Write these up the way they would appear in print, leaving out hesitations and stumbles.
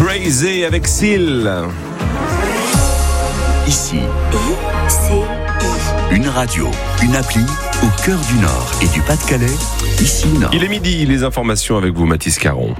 Crazy avec Seal. Ici, une radio, une appli au cœur du Nord et du Pas-de-Calais. Ici Nord. Il est midi, les informations avec vous, Mathis Caron.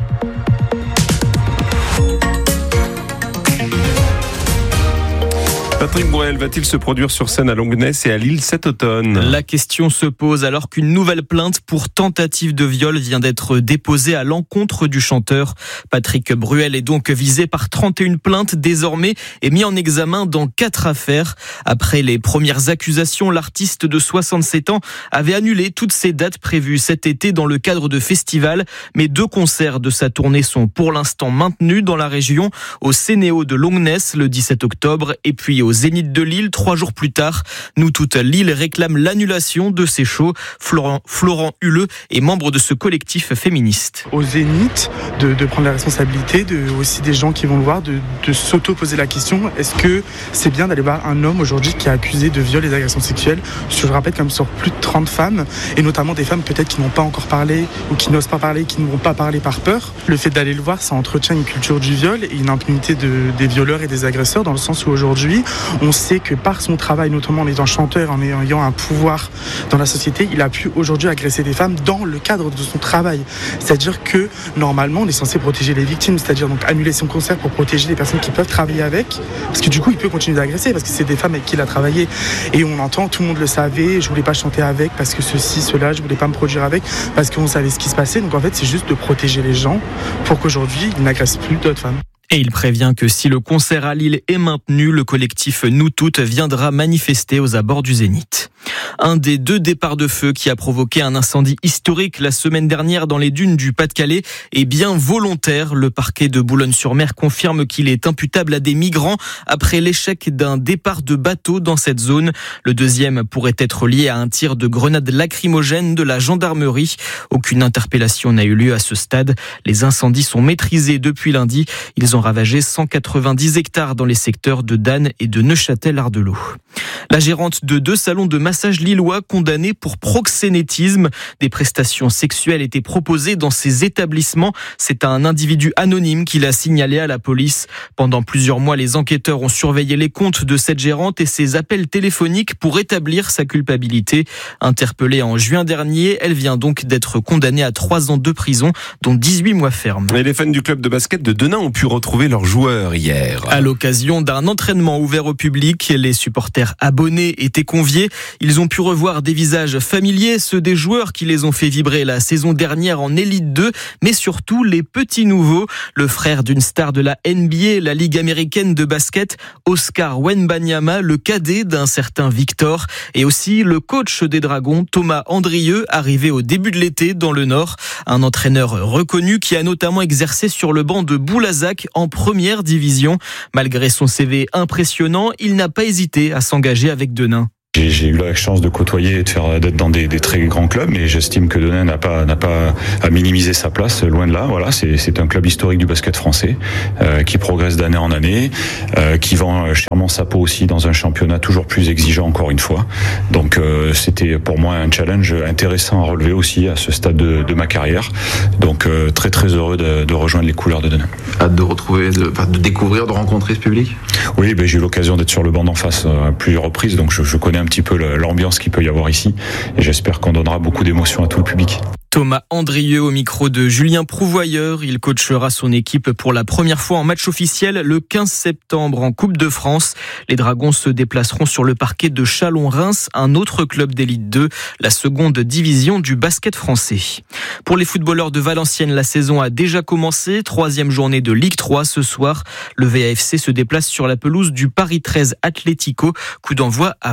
Patrick Bruel va-t-il se produire sur scène à Longnes et à Lille cet automne ? La question se pose alors qu'une nouvelle plainte pour tentative de viol vient d'être déposée à l'encontre du chanteur. Patrick Bruel est donc visé par 31 plaintes désormais et mis en examen dans 4 affaires. Après les premières accusations, l'artiste de 67 ans avait annulé toutes ses dates prévues cet été dans le cadre de festivals. Mais 2 concerts de sa tournée sont pour l'instant maintenus dans la région, au Cénéo de Longnes le 17 octobre et puis au Zénith de Lille 3 jours plus tard. Nous toutes, Lille réclame l'annulation de ces shows. Florent Huleux est membre de ce collectif féministe. Au Zénith, de prendre la responsabilité, aussi des gens qui vont le voir, de s'auto-poser la question, est-ce que c'est bien d'aller voir un homme aujourd'hui qui est accusé de viol et d'agression sexuelle, je rappelle comme sur plus de 30 femmes, et notamment des femmes peut-être qui n'ont pas encore parlé, ou qui n'osent pas parler, qui ne vont pas parler par peur. Le fait d'aller le voir, ça entretient une culture du viol et une impunité des violeurs et des agresseurs, dans le sens où aujourd'hui, on sait que par son travail, notamment en étant chanteur, en ayant un pouvoir dans la société, il a pu aujourd'hui agresser des femmes dans le cadre de son travail. C'est-à-dire que normalement, on est censé protéger les victimes, c'est-à-dire donc annuler son concert pour protéger les personnes qui peuvent travailler avec, parce que du coup, il peut continuer d'agresser, parce que c'est des femmes avec qui il a travaillé. Et on entend, tout le monde le savait, je voulais pas chanter avec, parce que ceci, cela, je voulais pas me produire avec, parce qu'on savait ce qui se passait. Donc en fait, c'est juste de protéger les gens pour qu'aujourd'hui, ils n'agressent plus d'autres femmes. Et il prévient que si le concert à Lille est maintenu, le collectif Nous Toutes viendra manifester aux abords du Zénith. Un des 2 départs de feu qui a provoqué un incendie historique la semaine dernière dans les dunes du Pas-de-Calais est bien volontaire. Le parquet de Boulogne-sur-Mer confirme qu'il est imputable à des migrants après l'échec d'un départ de bateau dans cette zone. Le deuxième pourrait être lié à un tir de grenade lacrymogène de la gendarmerie. Aucune interpellation n'a eu lieu à ce stade. Les incendies sont maîtrisés depuis lundi. Ils ont ravagé 190 hectares dans les secteurs de Danne et de Neuchâtel-Ardelot. La gérante de 2 salons de massage lillois condamnée pour proxénétisme. Des prestations sexuelles étaient proposées dans ces établissements. C'est un individu anonyme qui l'a signalé à la police. Pendant plusieurs mois, les enquêteurs ont surveillé les comptes de cette gérante et ses appels téléphoniques pour établir sa culpabilité. Interpellée en juin dernier, elle vient donc d'être condamnée à 3 ans de prison, dont 18 mois fermes. Et les fans du club de basket de Denain ont pu retrouver leurs joueurs hier. À l'occasion d'un entraînement ouvert au public, les supporters abonnés étaient conviés. Ils ont pu revoir des visages familiers, ceux des joueurs qui les ont fait vibrer la saison dernière en Elite 2, mais surtout les petits nouveaux. Le frère d'une star de la NBA, la Ligue américaine de basket, Oscar Wembanyama, le cadet d'un certain Victor, et aussi le coach des Dragons, Thomas Andrieux, arrivé au début de l'été dans le Nord. Un entraîneur reconnu qui a notamment exercé sur le banc de Boulazac en première division. Malgré son CV impressionnant, il n'a pas hésité à s'engager avec Denain. J'ai eu la chance de côtoyer et d'être dans des très grands clubs, mais j'estime que Denain n'a pas à minimiser sa place, loin de là. Voilà, c'est un club historique du basket français qui progresse d'année en année, qui vend chèrement sa peau aussi dans un championnat toujours plus exigeant encore une fois. Donc c'était pour moi un challenge intéressant à relever aussi à ce stade de ma carrière. Donc très heureux de rejoindre les couleurs de Denain. Hâte de retrouver, de découvrir, de rencontrer ce public. Oui, j'ai eu l'occasion d'être sur le banc d'en face à plusieurs reprises, donc je connais un petit peu l'ambiance qu'il peut y avoir ici et j'espère qu'on donnera beaucoup d'émotions à tout le public. Thomas Andrieux au micro de Julien Prouvoyeur. Il coachera son équipe pour la première fois en match officiel le 15 septembre en Coupe de France. Les Dragons se déplaceront sur le parquet de Chalon-Reims, un autre club d'élite 2, la seconde division du basket français. Pour les footballeurs de Valenciennes, la saison a déjà commencé. 3e journée de Ligue 3 ce soir. Le VAFC se déplace sur la pelouse du Paris 13 Atlético. Coup d'envoi à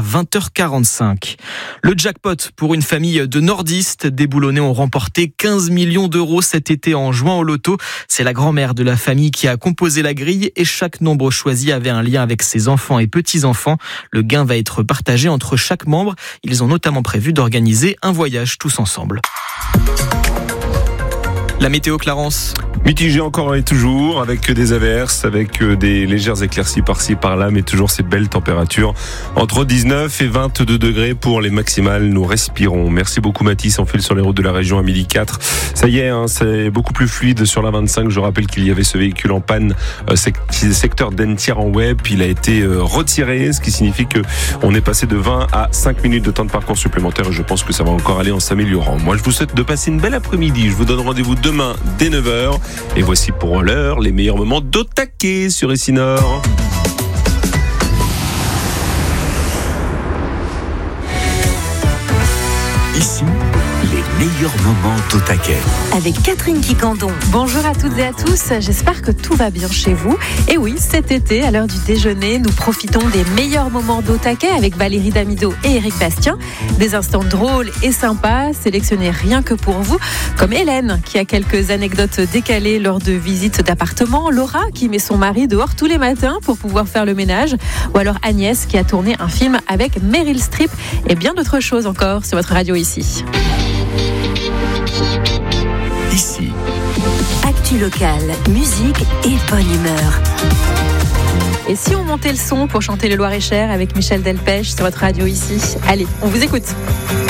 20h45. Le jackpot pour une famille de nordistes. Des Boulonnais ont remporté 15 millions d'euros cet été en jouant au loto. C'est la grand-mère de la famille qui a composé la grille et chaque nombre choisi avait un lien avec ses enfants et petits-enfants. Le gain va être partagé entre chaque membre. Ils ont notamment prévu d'organiser un voyage tous ensemble. La météo, Clarence. Mitigé encore et toujours, avec des averses, avec des légères éclaircies par-ci par-là, mais toujours ces belles températures. Entre 19 et 22 degrés pour les maximales, nous respirons. Merci beaucoup Mathis, on file sur les routes de la région à 12h04. Ça y est, c'est beaucoup plus fluide sur la 25. Je rappelle qu'il y avait ce véhicule en panne, secteur d'Entière en Web. Il a été retiré, ce qui signifie que on est passé de 20 à 5 minutes de temps de parcours supplémentaire. Et je pense que ça va encore aller en s'améliorant. Moi, je vous souhaite de passer une belle après-midi. Je vous donne rendez-vous demain dès 9h. Et voici pour l'heure les meilleurs moments d'au taquet sur Essinor. Ici, les meilleurs moments d'au taquet. Avec Catherine Quicandon. Bonjour à toutes et à tous, j'espère que tout va bien chez vous. Et oui, cet été, à l'heure du déjeuner, nous profitons des meilleurs moments d'au taquet avec Valérie Damido et Éric Bastien. Des instants drôles et sympas, sélectionnés rien que pour vous, comme Hélène, qui a quelques anecdotes décalées lors de visites d'appartements, Laura, qui met son mari dehors tous les matins pour pouvoir faire le ménage, ou alors Agnès, qui a tourné un film avec Meryl Streep, et bien d'autres choses encore sur votre radio ici. Ici. Actu locale, musique et bonne humeur. Et si on montait le son pour chanter le Loir-et-Cher avec Michel Delpech sur votre radio ici? Allez, on vous écoute.